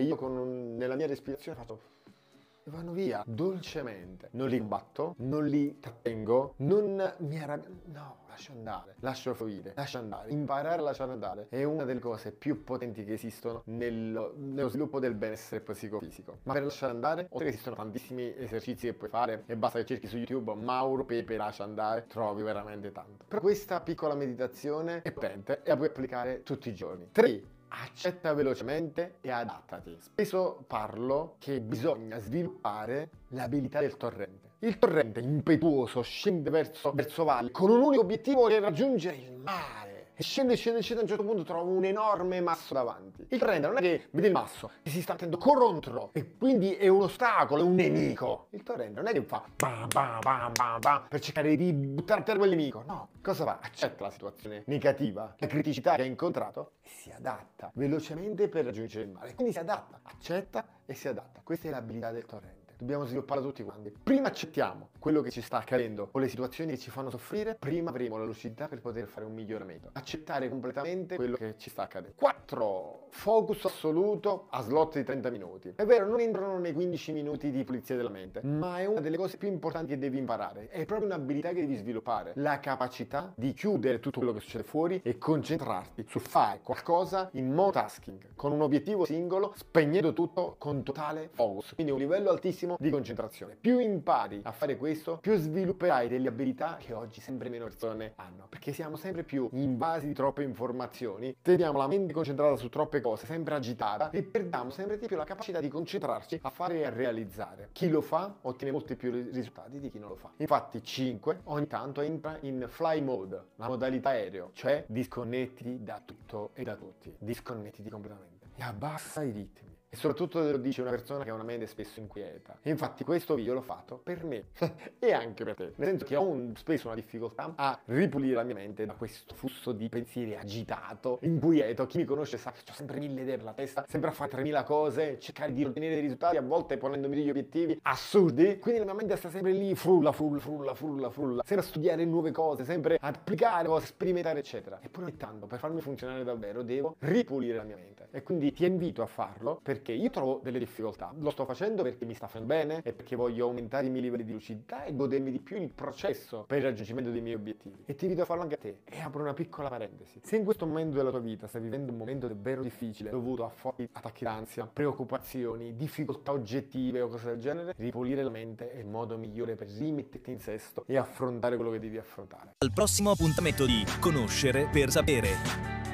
io nella mia respirazione faccio... e vanno via dolcemente. Non li combatto, non li trattengo, non mi arrabbio. No, lascio andare, lascio fluire, lascio andare. Imparare a lasciare andare è una delle cose più potenti che esistono nello sviluppo del benessere psicofisico. Ma per lasciare andare, oltre che esistono tantissimi esercizi che puoi fare, e basta che cerchi su YouTube Mauro Pepe lascia andare, trovi veramente tanto. Però questa piccola meditazione è potente e la puoi applicare tutti i giorni. 3. Accetta velocemente e adattati. Spesso parlo che bisogna sviluppare l'abilità del torrente. Il torrente impetuoso scende verso valle con un unico obiettivo, che è raggiungere il mare. E scende, a un certo punto trova un enorme masso davanti. Il torrente non è che vede il masso, che si sta mettendo contro e quindi è un ostacolo, è un nemico. Il torrente non è che fa bam bam bam bam bam per cercare di buttare a terra quel nemico. No, cosa fa? Accetta la situazione negativa, la criticità che ha incontrato e si adatta velocemente per raggiungere il mare. Quindi si adatta, accetta e si adatta. Questa è l'abilità del torrente. Dobbiamo svilupparla tutti quanti. Prima accettiamo quello che ci sta accadendo o le situazioni che ci fanno soffrire, prima avremo la lucidità per poter fare un miglioramento. Accettare completamente quello che ci sta accadendo. 4. Focus assoluto a slot di 30 minuti. È vero, non entrano nei 15 minuti di pulizia della mente, ma è una delle cose più importanti che devi imparare. È proprio un'abilità che devi sviluppare. La capacità di chiudere tutto quello che succede fuori e concentrarti su fare qualcosa in monotasking, con un obiettivo singolo, spegnendo tutto con totale focus. Quindi un livello altissimo di concentrazione. Più impari a fare questo, più svilupperai delle abilità che oggi sempre meno persone hanno, perché siamo sempre più invasi di troppe informazioni, teniamo la mente concentrata su troppe cose, sempre agitata, e perdiamo sempre di più la capacità di concentrarci a fare e a realizzare. Chi lo fa ottiene molti più risultati di chi non lo fa. Infatti 5 ogni tanto entra in fly mode, la modalità aereo, cioè disconnettiti da tutto e da tutti, disconnettiti completamente e abbassa i ritmi. E soprattutto lo dice una persona che ha una mente spesso inquieta. E infatti questo video l'ho fatto per me e anche per te. Nel senso che ho spesso una difficoltà a ripulire la mia mente da questo flusso di pensieri agitato, inquieto. Chi mi conosce sa che ho sempre 1000 idee per la testa, sempre a fare 3000 cose, cercare di ottenere dei risultati, a volte ponendomi degli obiettivi assurdi. Quindi la mia mente sta sempre lì, frulla, sempre a studiare nuove cose, sempre a applicare cose, sperimentare, eccetera. Eppure ogni tanto, per farmi funzionare davvero, devo ripulire la mia mente. E quindi ti invito a farlo, perché io trovo delle difficoltà. Lo sto facendo perché mi sta facendo bene e perché voglio aumentare i miei livelli di lucidità e godermi di più il processo per il raggiungimento dei miei obiettivi. E ti invito a farlo anche a te. E apro una piccola parentesi. Se in questo momento della tua vita stai vivendo un momento davvero difficile, dovuto a forti attacchi d'ansia, preoccupazioni, difficoltà oggettive o cose del genere, ripulire la mente è il modo migliore per rimetterti in sesto e affrontare quello che devi affrontare. Al prossimo appuntamento di Conoscere per Sapere.